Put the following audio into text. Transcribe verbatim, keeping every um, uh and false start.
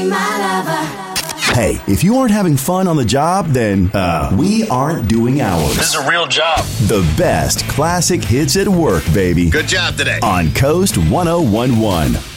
my lover. Hey, if you aren't having fun on the job, then uh, we aren't doing ours. This is a real job. The best classic hits at work, baby. Good job today. On Coast one oh one one.